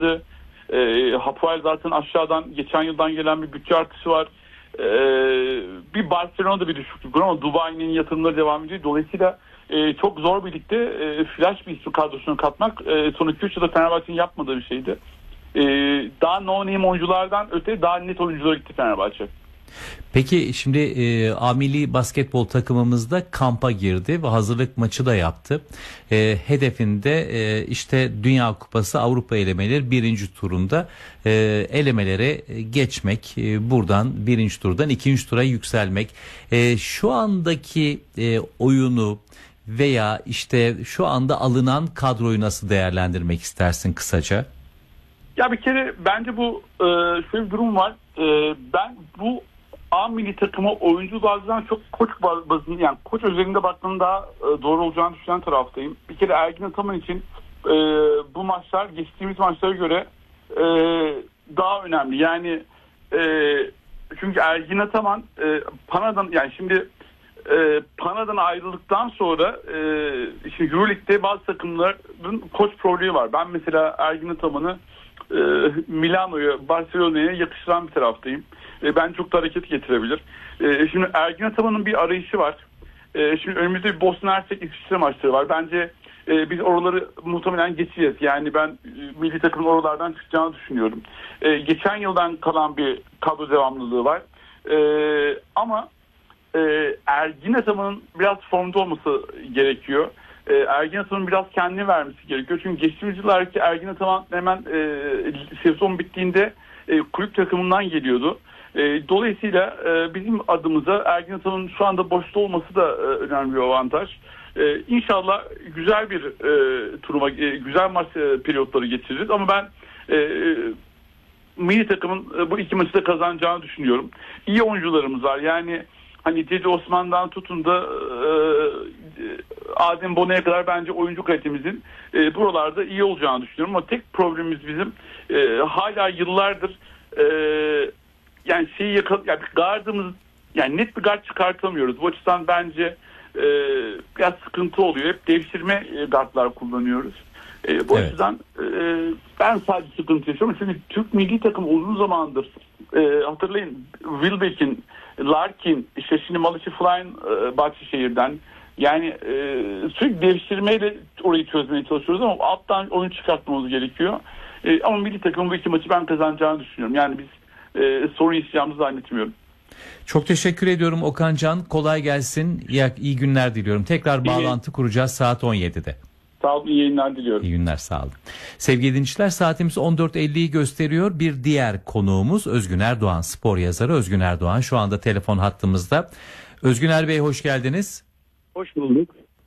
arttı. Hapoel zaten aşağıdan geçen yıldan gelen bir bütçe artışı var. Bir Barcelona'da bir düşüklük var ama Dubai'nin yatırımları devam ediyor. Dolayısıyla çok zor birlikte flash bir isim kadrosuna katmak son 2-3 yılda Fenerbahçe'nin yapmadığı bir şeydi. Daha no-name oyunculardan öte daha net oyunculara gitti Fenerbahçe. Peki şimdi A-Milli basketbol takımımızda kampa girdi ve hazırlık maçı da yaptı. Hedefinde işte Dünya Kupası Avrupa elemeleri 1. turunda elemelere geçmek. Buradan 1. turdan 2. tura yükselmek. Şu andaki oyunu veya işte şu anda alınan kadroyu nasıl değerlendirmek istersin kısaca? Ya bir kere bence bu şöyle bir durum var. Ben bu A milli takıma oyuncu bazından çok koç bazında, yani koç özelinde baktığımda daha doğru olacağını düşünen taraftayım. Bir kere Ergin Ataman için bu maçlar geçtiğimiz maçlara göre daha önemli. Yani çünkü Ergin Ataman Pana'dan, yani şimdi Pana'dan ayrıldıktan sonra şimdi Euroleague'de bazı takımların koç problemi var. Ben mesela Ergin Ataman'ı Milano'ya, Barcelona'ya yakıştıran bir taraftayım. Ben çok da hareket getirebilir. Şimdi Ergin Ataman'ın bir arayışı var. Şimdi önümüzde bir Bosna Hersek İsviçre maçları var. Bence biz oraları muhtemelen geçeceğiz. Yani ben milli takımın oralardan çıkacağını düşünüyorum. Geçen yıldan kalan bir kadro devamlılığı var. Ama Ergin Ataman'ın biraz formda olması gerekiyor. Ergin Ataman'ın biraz kendini vermesi gerekiyor. Çünkü geçtiğimiz yıllardaki Ergin Ataman hemen sezon bittiğinde kulüp takımından geliyordu. Dolayısıyla bizim adımıza Ergin Ataman'ın şu anda boşta olması da önemli bir avantaj. İnşallah güzel bir turuma, güzel maç periyotları geçiririz. Ama ben milli takımın bu iki maçı da kazanacağını düşünüyorum. İyi oyuncularımız var. Yani hani Cedi Osman'dan tutun da Adem Bona'ya kadar bence oyuncu kalitemizin buralarda iyi olacağını düşünüyorum. Ama tek problemimiz bizim hala yıllardır yani yani gardımız, yani net bir gard çıkartamıyoruz. Bu açıdan bence biraz sıkıntı oluyor. Hep devşirme gardlar kullanıyoruz. Bu açıdan ben sadece sıkıntı yaşıyorum. Çünkü Türk milli takım uzun zamandır hatırlayın Wilbeck'in, Larkin, işte şimdi Malici Flying Bahçeşehir'den, yani sürekli devşirmeyle orayı çözmeye çalışıyoruz ama alttan oyun çıkartmamız gerekiyor. Ama milli takımın bu iki maçı ben kazanacağını düşünüyorum. Yani biz sorun yaşayacağımızı zannetmiyorum. Çok teşekkür ediyorum Okan Can. Kolay gelsin. İyi günler diliyorum. Tekrar bağlantı kuracağız saat 17'de. Sağ olun, iyi yayınlar diliyorum. İyi günler, sağ olun. Sevgili dinleyiciler, saatimiz 14.50'yi gösteriyor. Bir diğer konuğumuz Özgün Erdoğan, spor yazarı Özgün Erdoğan. Şu anda telefon hattımızda. Özgün Bey, hoş geldiniz. Hoş bulduk.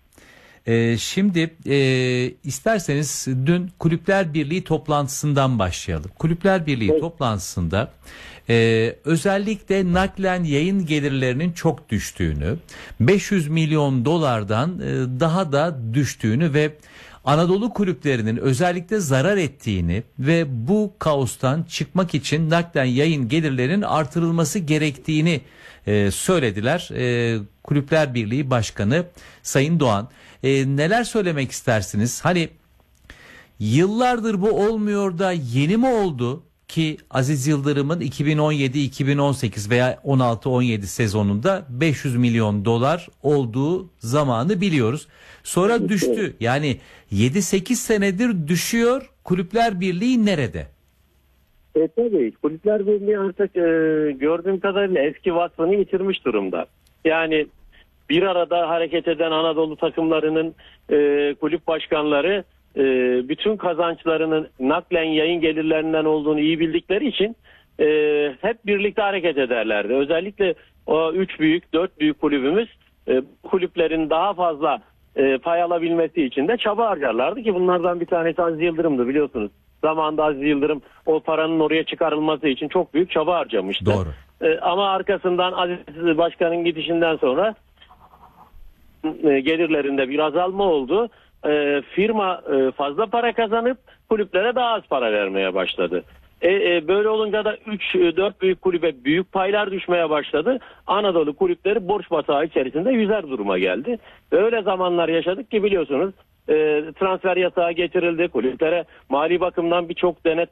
Şimdi isterseniz dün Kulüpler Birliği toplantısından başlayalım. Kulüpler Birliği toplantısında özellikle naklen yayın gelirlerinin çok düştüğünü, 500 milyon dolardan daha da düştüğünü ve Anadolu kulüplerinin özellikle zarar ettiğini ve bu kaostan çıkmak için naklen yayın gelirlerinin artırılması gerektiğini söylediler. Kulüpler Birliği Başkanı Sayın Doğan. Neler söylemek istersiniz? Hani yıllardır bu olmuyor da yeni mi oldu ki Aziz Yıldırım'ın 2017-2018 veya 16-17 sezonunda 500 milyon dolar olduğu zamanı biliyoruz. Sonra düştü. Yani 7-8 senedir düşüyor. Kulüpler Birliği nerede? Tabii Kulüpler Birliği artık gördüğüm kadarıyla eski vasfını yitirmiş durumda. Yani bir arada hareket eden Anadolu takımlarının kulüp başkanları bütün kazançlarının naklen yayın gelirlerinden olduğunu iyi bildikleri için hep birlikte hareket ederlerdi. Özellikle o 3 büyük, 4 büyük kulübümüz kulüplerin daha fazla pay alabilmesi için de çaba harcarlardı ki bunlardan bir tanesi Aziz Yıldırım'dı, biliyorsunuz. Zamanında Aziz Yıldırım o paranın oraya çıkarılması için çok büyük çaba harcamıştı. Doğru. Ama arkasından Aziz Başkan'ın gidişinden sonra gelirlerinde bir azalma oldu. Firma fazla para kazanıp kulüplere daha az para vermeye başladı. Böyle olunca da 3-4 büyük kulübe büyük paylar düşmeye başladı. Anadolu kulüpleri borç batağı içerisinde yüzer duruma geldi. Öyle zamanlar yaşadık ki biliyorsunuz transfer yasağı getirildi. Kulüplere mali bakımdan birçok